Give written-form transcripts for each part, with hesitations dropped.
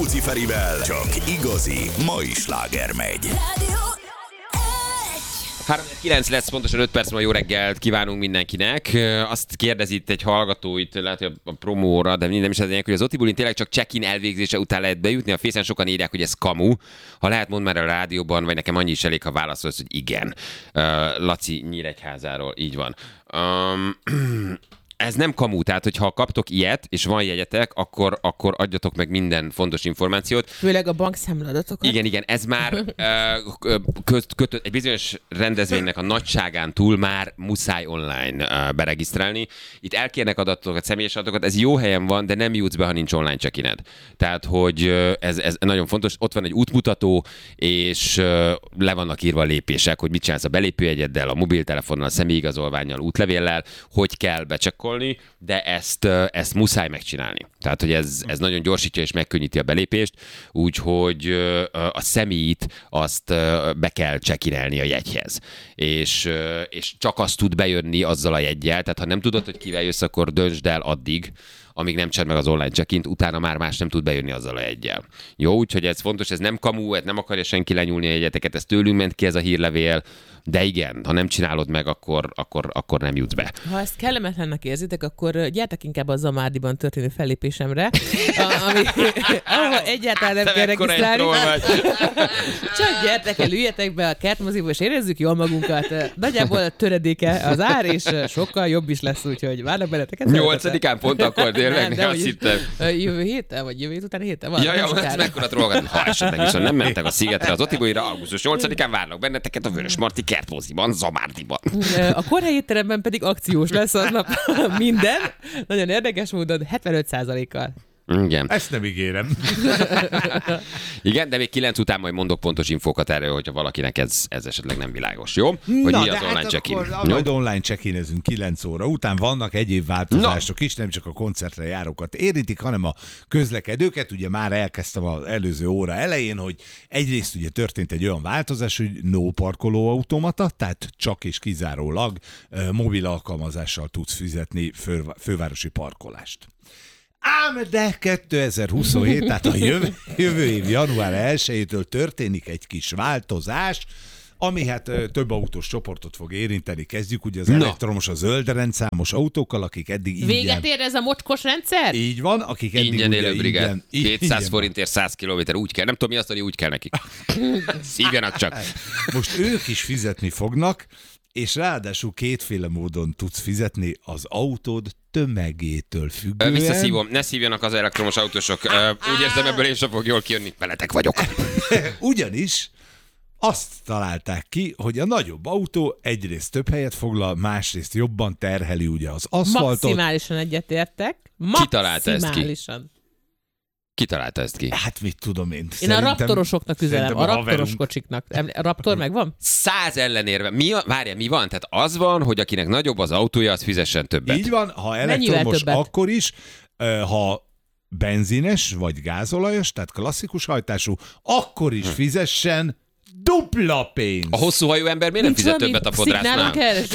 Guzsi Ferivel csak igazi mai sláger megy. 3-9 lesz, pontosan 5 perc múlva jó reggelt kívánunk mindenkinek. Azt kérdezi itt egy hallgató, itt lehet, hogy a promóra, de nem is az lényeg, hogy az Otibulin tényleg csak check-in elvégzése után lehet bejutni. A Facen sokan írják, hogy ez kamu. Ha lehet, mondd már a rádióban, vagy nekem annyi is elég, ha válaszolsz, hogy igen. Laci Nyíregyházáról, így van. Ez nem kamu, tehát hogyha kaptok ilyet, és van jegyetek, akkor adjatok meg minden fontos információt. Főleg a bankszámladatokat. Igen, ez már egy bizonyos rendezvénynek a nagyságán túl már muszáj online beregisztrálni. Itt elkérnek adatokat, személyes adatokat, ez jó helyen van, de nem jutsz be, ha nincs online check-ined. Tehát, hogy ez nagyon fontos. Ott van egy útmutató, és le vannak írva a lépések, hogy mit csinálsz a belépőjegyeddel, a mobiltelefonnal, a személyigazolvánnyal, útlevéllel, hogy kell becsekkolni, de ezt muszáj megcsinálni. Tehát, hogy ez nagyon gyorsítja és megkönnyíti a belépést, úgyhogy a személyit azt be kell csekirelni a jegyhez. És csak azt tud bejönni azzal a jeggyel, tehát ha nem tudod, hogy kivel jössz, akkor döntsd el addig, amíg nem csinál meg az online check-int, utána már más nem tud bejönni azzal a jeggyel. Jó, úgyhogy ez fontos, ez nem kamu, nem akarja senki lenyúlni a jegyeteket, ez tőlünk ment ki ez a hírlevél, de igen, ha nem csinálod meg, akkor nem jutsz be. Ha ezt kellemetlennek érzitek, akkor gyertek inkább a Zamárdiban történő fellépésemre, ahol egyáltalán nem kell regisztrálni. Csak gyertek el, üljetek be a kertmoziba, és érezzük jól magunkat. Nagyjából töredéke az ár, és sokkal jobb is lesz, úgyhogy várnak benneteket. 8-án pont akkor tényleg, nem, azt hittem. Jövő héten, vagy jövő hét után héten van. Ja, ez mekkora trollgatni. Ha esetleg viszont nem mentek a szigetre, az Otibulinra, augusztus 8-án várnak benneteket a Vörösmarty kertmoziban, Zamárdiban. A Korhely étteremben pedig akciós lesz aznap minden. Nagyon érdekes módon 75%-kal. Igen. Ezt nem ígérem. Igen, de még 9 után majd mondok pontos infókat erről, hogyha valakinek ez esetleg nem világos, jó? Hogy Na, mi az online check-in. Majd online check-inezünk 9 óra után. Vannak egyéb változások is, nem csak a koncertre járókat érintik, hanem a közlekedőket. Ugye már elkezdtem az előző óra elején, hogy egyrészt ugye történt egy olyan változás, hogy no parkolóautomata, tehát csak és kizárólag mobil alkalmazással tudsz fizetni fővárosi parkolást. Ám de 2027, tehát a jövő év január 1-től történik egy kis változás, ami hát több autós csoportot fog érinteni. Kezdjük ugye az elektromos, a zöld rendszámos autókkal, akik eddig ingyen... Véget ér ez a mocskos rendszer? Így van, akik eddig ingyen ugye élő brigád. 200 ingyen forintért 100 kilométer, úgy kell. Nem tudom, mi azt, hogy úgy kell nekik. Szívjanak csak. Most ők is fizetni fognak, és ráadásul kétféle módon tudsz fizetni az autód tömegétől függően. Visszaszívom, ne szívjanak az elektromos autósok. Úgy érzem, ebből én sem fog jól kijönni. Veletek vagyok. Ugyanis azt találták ki, hogy a nagyobb autó egyrészt több helyet foglal, másrészt jobban terheli ugye az aszfaltot. Maximálisan egyetértek. Ki találta ezt ki? Hát mit tudom én. Én a raptorosoknak üzenem, a raptoros haverunk. kocsiknak. A raptor megvan? 100 ellenérve. Mi van? Tehát az van, hogy akinek nagyobb az autója, az fizessen többet. Így van, ha elektromos, akkor is, ha benzines vagy gázolajos, tehát klasszikus hajtású, akkor is fizessen dupla pénz. A hosszú hajú ember miért nem fizet többet a fodrásznál?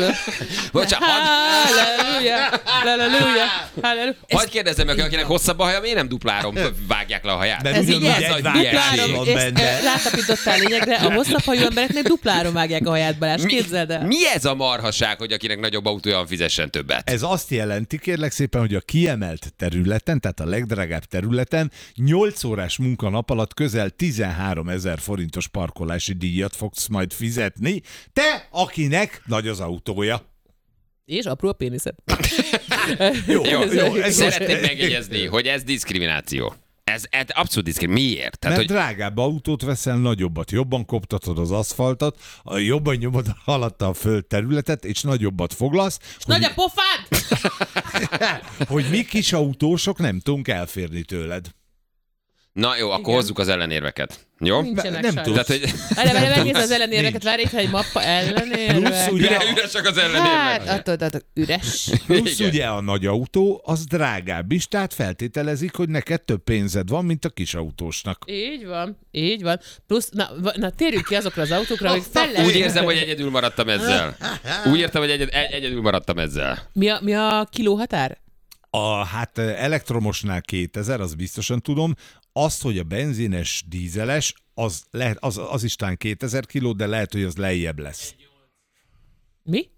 Halleluja. Hadd kérdezzem meg, akinek hosszabb a haja, miért nem dupláron vágják le a haját? Mert Ez így ugyanúgy ez, egy vágás van benne. Rátapítottál lényegre, a hosszabb hajú embereknek dupláron vágják a haját, Balázs, képzeld el. Mi ez a marhaság, hogy akinek nagyobb autója van, fizessen többet? Ez azt jelenti, kérlek szépen, hogy a kiemelt területen, tehát a legdrágább területen 8 órás munkanap alatt közel 13 000 forintos parkolási díjat fogsz majd fizetni, te, akinek nagy az autója. És apró a péniszed. Jó. Szeretném megjegyezni, hogy ez diszkrimináció. Ez abszolút diszkrimináció. Miért? Tehát, mert drágább autót veszel, nagyobbat, jobban koptatod az aszfaltot, jobban nyomod alatta a földterületet, és nagyobbat foglalsz. Nagy a pofád! Hogy mi kis autósok nem tudunk elférni tőled. Na jó, akkor hozzuk az ellenérveket. Jó? Nem tudsz. Várj, megnézd az ellenérveket, várj itt, egy mappa ellenérve. Üresek az ellenérvek. Hát, üres. Plusz ugye a nagy autó, az drágább is, tehát feltételezik, hogy neked több pénzed van, mint a kis autósnak. Így van. Plusz, na térjünk ki azokra az autókra, hogy fel lehet... Úgy érzem, hogy egyedül maradtam ezzel. Mi a kilóhatár? Hát elektromosnál 2000, az biztosan tudom. Azt, hogy a benzines, dízeles, az is talán 2000 kiló, de lehet, hogy az lejjebb lesz. Mi?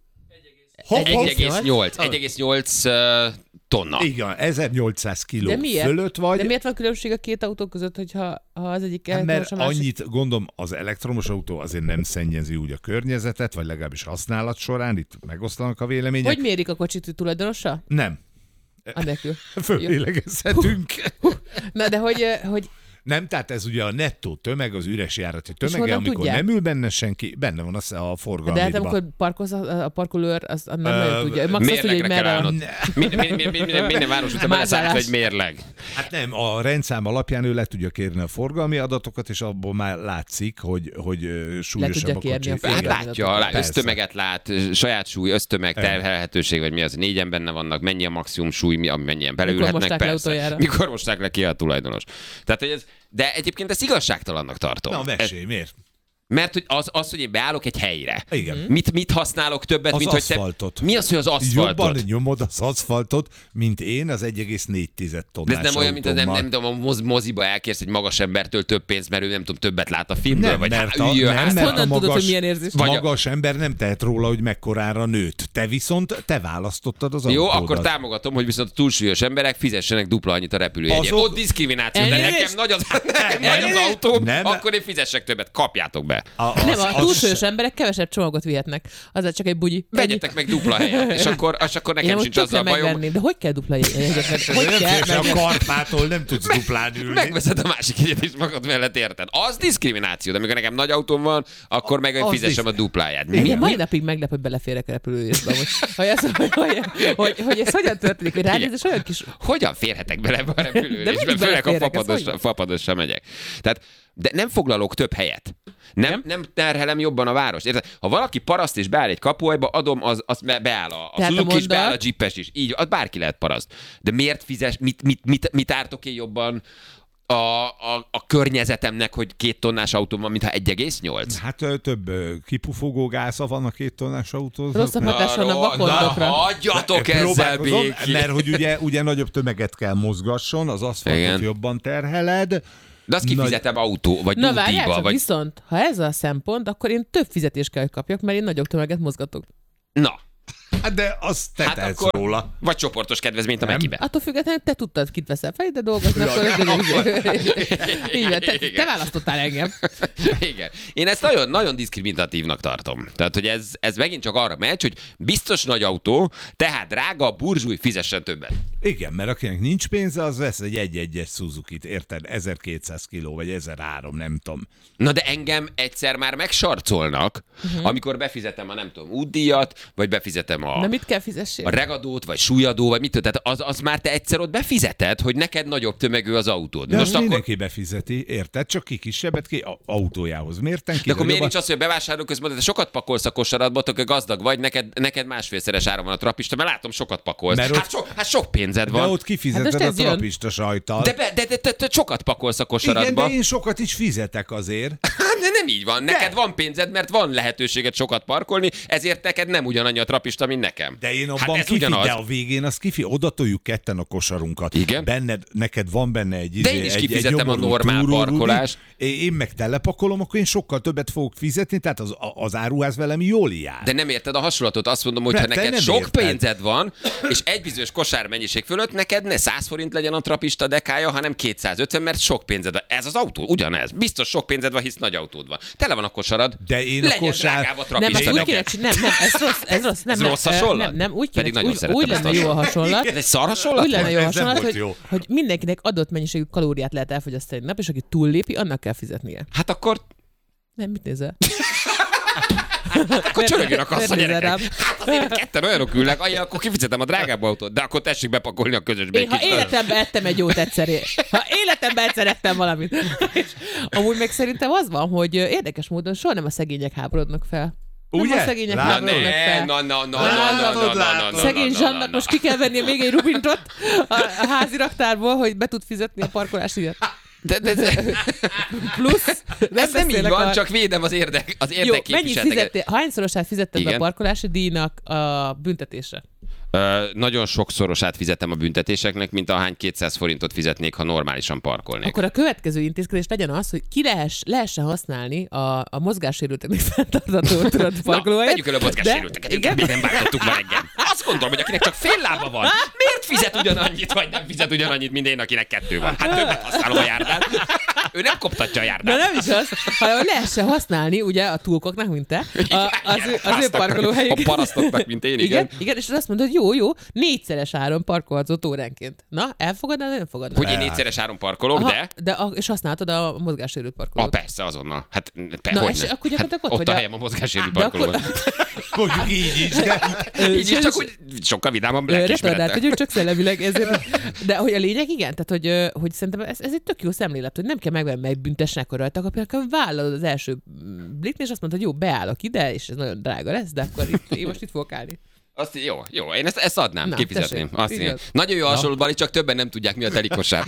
1,8 tonna. Igen, 1800 kiló fölött vagy. De miért van különbség a két autó között, hogyha az egyik elektromos, mert annyit, gondolom, az elektromos autó azért nem szennyezi úgy a környezetet, vagy legalábbis használat során, itt megoszlanak a vélemények. Hogy mérik a kocsit tulajdonosa? Nem. Anélkül. Fölélegezhetünk. Na, de hogy Nem, tehát ez ugye a nettó tömeg, az üres járati tömege, amikor tudják? nem ül benne senki, benne van a forgalmi. De hát amikor parkolsz, a parkolőr, az nem nagyon tudja. Max azt tudja, hogy merre. Minden város után beleszállít egy mérleg. Hát nem, a rendszám alapján ő le tudja kérni a forgalmi adatokat, és abból már látszik, hogy súlyosabb a kocsi. Hát látja, össztömeget lát, saját súly, össztömeg, terhelhetőség, vagy mi az, 4-en benne vannak, mennyi a maximum súly, mennyien belülhetnek, persze. Mikor mosták le ki a tulajdonos. Tehát, hogy ez, de egyébként ezt igazságtalannak tartom. Na, mesélj, miért? Mert hogy hogy én beállok egy helyre. Igen. Mit használok többet, az mint aszfaltot. hogy te... Mi az, hogy az aszfaltot? Jobban nyomod az aszfaltot, mint én az 1,4 tonnás. De ez nem olyan, mint nem tudom, a moziba elkérsz egy magas embertől több pénzt, mert ő nem tudom, többet lát a filmből, nem, vagy mert honnan tudod, hogy milyen érzés? Magas ember nem tehet róla, hogy mekkorára nőtt. Te viszont választottad az autódat. Jó, akkor támogatom, hogy viszont a túlsúlyos emberek fizessenek dupla annyit a repülőjegyért. Ott diszkrimináció, de nekem nagy az autó, akkor én fizessek többet, kapjátok be. A túlsúlyos emberek kevesebb csomagot vihetnek. Az csak egy bugyi. Vegyetek meg dupla helyet, és akkor nekem sincs azzal a bajom. De hogy kell dupla jegyet? Hogy kell? A Karpától nem tudsz duplán ülni. Megveszed a másik jegyet is magad mellett, érted? Az diszkrimináció, de amikor nekem nagy autóm van, akkor meg én fizessem a dupláját. Mai napig meglep, hogy beleférek a repülőjegybe. Hogy ez hogyan történik, hogy ránézés olyan kis... Hogyan férhetek bele ebbe a repülőjegybe? Főleg a fapadossal megyek. Tehát, de nem foglalok több helyet. Nem terhelem jobban a város. Érted? Ha valaki paraszt és beáll egy kapuajba, adom, az beáll a Suzuki is, beáll a Jeepes is. Így, az bárki lehet paraszt. De miért fizes, mit ártok én jobban a környezetemnek, hogy 2 tonnás autóm van, mintha 1,8? Hát több kipufogó gáza van a 2 tonnás autóznak. Rosszabb hatás van a vakondokra. Hagyjatok ezzel békén. Mert hogy ugye nagyobb tömeget kell mozgasson, az aszfaltot jobban terheled. De azt kifizetem autó, vagy Na várjál csak, vagy... viszont, ha ez a szempont, akkor én több fizetést kell, hogy kapjak, mert én nagyobb tömeget mozgatok. Na. Hát de azt te tehetsz róla. Vagy csoportos kedvezményt a Mekibe. Attól függetlenül te tudtad, kit veszel fel, de dolgozni, akkor te választottál engem. Igen. Én ezt nagyon, nagyon diszkriminatívnak tartom. Tehát, hogy ez megint csak arra megy, hogy biztos nagy autó, tehát drága, a burzsúj fizessen többet. Igen, mert akinek nincs pénze, az vesz egy 1.1-es Suzukit, érted? 1200 kiló, vagy 1003, nem tudom. Na de engem egyszer már megsarcolnak, amikor befizetem a nem tudom, útdíjat, vagy befizetem De mit kell fizessél? A regadót, vagy súlyadó, vagy mit tehát az már te egyszer ott befizeted, hogy neked nagyobb tömegű az autód. De most mindenki befizeti, érted? Csak ki kisebbet ki autójához. Miért ki? De akkor miért nincs az, hogy a bevásárló közben te sokat pakolsz a kosaratba, hogy gazdag vagy, neked másfélszeres ára van a trapista, mert látom, sokat pakolsz. Hát sok pénzed van. De ott kifizeted a trapista sajttal. De te sokat pakolsz a kosaratba. Igen, de én sokat is fizetek azért. De nem így van. Neked van pénzed, mert van lehetőséged sokat parkolni, ezért neked nem ugyanannyi a trapista, mint nekem. De én abban de a végén az oda toljuk ketten a kosarunkat. Igen? Neked van benne egy de én is kifizetem a normál parkolást. Én meg telepakolom, akkor én sokkal többet fogok fizetni, tehát az áruház velem jól jár. De nem érted a hasonlatot. Azt mondom, hogy ha neked sok pénzed van, és egy bizonyos kosármennyiség fölött, neked ne 100 forint legyen a trapista dekája, hanem 250, mert sok pénzed van. Ez az autó, ugyanez. Biztos sok pénzed van, hisz nagy autód van. Tele van a kosarad. De én a kosár... Nem, ez rossz. Ez rossz hasonlat? Nem, úgy lenne jó a hasonlat. Ez egy szar hasonlat? Úgy lenne jó a hasonlat, hogy mindenkinek adott mennyiségű kalóriát lehet elfogyasztani egy nap, és aki túllépi, annak kell fizetnie. Hát akkor... Nem, mit nézel? Akkor csörögjön a kassa, gyerekek. Hát azért ketten olyanok ülnek, akkor kifizetem a drágább autót, de akkor tessék bepakolni a közösbe. Én, ha életemben ettem egy jót egyszer, ettem valamit. Amúgy meg szerintem az van, hogy érdekes módon soha nem a szegények háborodnak fel. Ugye? Nem a szegények háborodnak fel. Szegény Zsannak most ki kell vennie még egy rubintot a házi raktárból, hogy be tud fizetni a parkolásíjat. De plusz. Ez nem így van, csak védem az érdekképviselteket. Hányszorosát fizetted be a parkolási díjnak a büntetésre? Nagyon sokszorosát fizetem a büntetéseknek, mint ahány 200 forintot fizetnék, ha normálisan parkolnék. Akkor a következő intézkedés legyen az, hogy ki lehessen használni a mozgássérülteknek fenntartató parkolóhelyet. Vegyük el a mozgássérülteket, őket nem váltottuk ma reggel. Azt gondolom, hogy akinek csak fél lába van, miért fizet ugyanannyit, vagy nem fizet ugyanannyit, mint én, akinek 2 van? Hát többet használom a járdát. Ő nem koptatja a járdát. De nem is az, hanem lehessen használni, ugye, a tulkoknak, mint te, az ő parkolóhelyüket. A parasztoknak, mint én, igen. Igen, és azt mondod, hogy jó, 4-szeres áron parkolhatsz óránként. Na, elfogadnád, vagy nem fogadnád? Hogy én 4-szeres áron parkolok, és használtod a mozgássérült parkolót. Persze, azonnal. Hát, és akkor gyakorlatilag ott a helyem a mozgássérült parkolóban. Mondjuk így is, de... Így is, csak hogy sokkal vidámabb lelkiismerettel. Vagyok csak szellemileg ezért. De hogy a lényeg, igen, tehát hogy szerintem ez egy tök jó szemlélet, hogy nem kell megbüntesnek rajta, akkor vállalod az első blikni, és azt mondod, hogy jó, beállok ide, és ez nagyon drága lesz, de akkor én most itt fogok állni. Azt, jó, én ezt adnám, kifizetném. Nagyon jó hasonló, Bali, csak többen nem tudják, mi a teli kosár.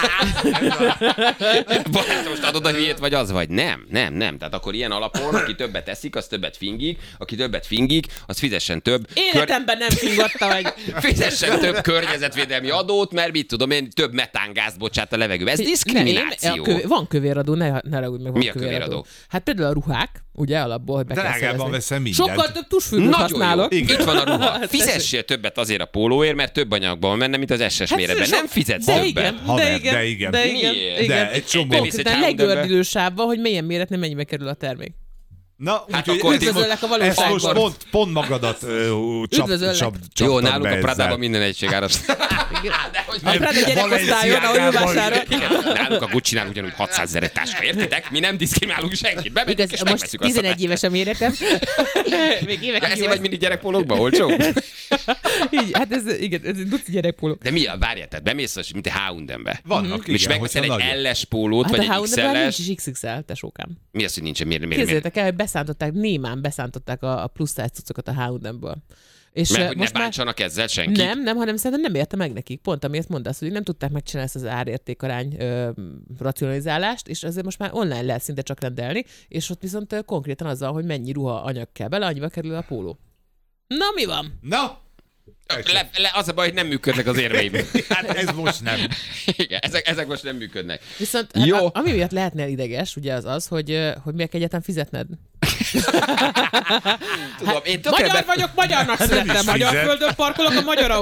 Balázs, most adod a hülyét, vagy az vagy? Nem. Tehát akkor ilyen alapon, aki többet eszik, az többet fingik, aki többet fingik, az fizessen több. Életemben nem fingatta meg. Fizessen több környezetvédelmi adót, mert mit tudom én, több metángázt bocsát a levegőbe. Ez diszkrimináció. Van kövéradó, ne ragudj meg, van mi a kövéradó? Hát például a ruhák, ugye alapból, hogy be kell drágában veszem mindent. Sokkal több tusfüggőt használok. Itt van a ruha. Fizessél többet azért a pólóért, mert több anyagban van benne, mint az SS méretben. Nem fizetsz többet. De igen. De egy csomó. Konkrétan legördülő sávban, hogy milyen méretnél mennyibe kerül a termék. Na, hát akkor üdvözöllek a valóságban. Ezt most pont magadat csaptad jó, nálunk be a Pradában minden egységárat. A Prada gyerekosztályon, ahol ő vásárol. Nálunk a Gucci-nál ugyanúgy 600 000 táska, értitek? Mi nem diszkriminálunk senkit. Bemegyünk és megveszünk azt. Most 11 éves a méretem. Ezért vagy mindig gyerekpólókban, olcsó? Így, hát ez egy duci gyerekpólók. De mi, várjál, tehát bemész, mint a H&M-be. Vannak, és megveszel egy LS pólót, vagy egy XL-es. Hát a H&M-ben nincs is XXL, tesókám. Mi az, hogy nincsen? Miért? Képzeljétek el, hogy némán beszántották a plusz size cuccokat a H&M-ből. És mert most ne bántsanak ezzel senkit? Nem, hanem szerintem nem érte meg nekik. Pont amiért mondasz, hogy nem tudták megcsinálni ezt az árértékarány racionalizálást, és ezért most már online lehet szinte csak rendelni, és ott viszont konkrétan azzal, hogy mennyi ruha anyag kell bele, annyiba kerül a póló. Na, mi van? Na! Az a baj, hogy nem működnek az érveim. Hát ez most nem. Igen, ezek most nem működnek. Viszont ami miatt lehetnél ideges, ugye az, hogy miért kell egyáltalán fizetned? Tudom, én magyar vagyok, magyarnak születtem, magyar földön parkolok a magyar